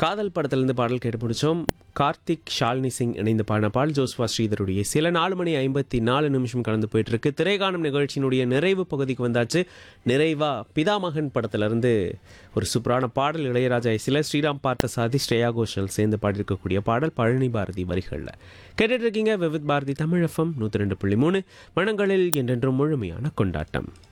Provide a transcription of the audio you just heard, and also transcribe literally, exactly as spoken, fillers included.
காதல் படத்திலிருந்து பாடல் கேட்டு முடிச்சோம். கார்த்திக், ஷாலினி சிங் இணைந்து பாடின பாடல் ஜோஸ்வா ஸ்ரீதருடைய சில நாலு மணி ஐம்பத்தி நாலு நிமிஷம் கடந்து போயிட்டு இருக்கு. திரைக்காணும் நிகழ்ச்சியினுடைய நிறைவு பகுதிக்கு வந்தாச்சு. நிறைவா பிதாமகன் படத்திலிருந்து ஒரு சூப்பரான பாடல் இளையராஜா இசையில் ஸ்ரீராம் பார்த்தசாதி, ஸ்ரேயா கோஷல் சேர்ந்து பாடியிருக்கக்கூடிய பாடல் பழனி பாரதி வரிகளில் கேட்டுட்டு இருக்கீங்க. விவித் பாரதி தமிழ் எஃப்எம் நூற்றி ரெண்டு புள்ளி மூணு மனங்களில் என்றென்றும் முழுமையான கொண்டாட்டம்.